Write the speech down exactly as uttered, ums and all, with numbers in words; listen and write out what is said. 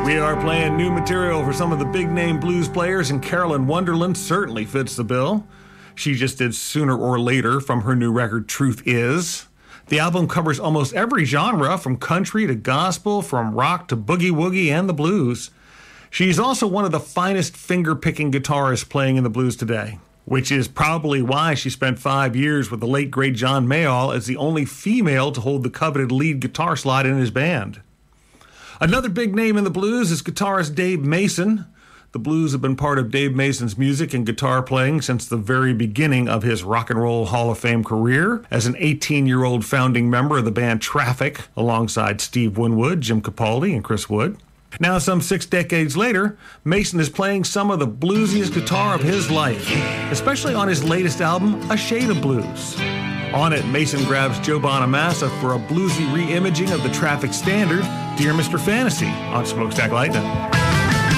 We are playing new material for some of the big-name blues players, and Carolyn Wonderland certainly fits the bill. She just did Sooner or Later from her new record, Truth Is. The album covers almost every genre, from country to gospel, from rock to boogie-woogie and the blues. She's also one of the finest finger-picking guitarists playing in the blues today, which is probably why she spent five years with the late, great John Mayall as the only female to hold the coveted lead guitar slot in his band. Another big name in the blues is guitarist Dave Mason. The blues have been part of Dave Mason's music and guitar playing since the very beginning of his Rock and Roll Hall of Fame career as an eighteen-year-old founding member of the band Traffic, alongside Steve Winwood, Jim Capaldi, and Chris Wood. Now, some six decades later, Mason is playing some of the bluesiest guitar of his life, especially on his latest album, A Shade of Blues. On it, Mason grabs Joe Bonamassa for a bluesy re-imaging of the Traffic standard, Dear Mister Fantasy, on Smokestack Lightning.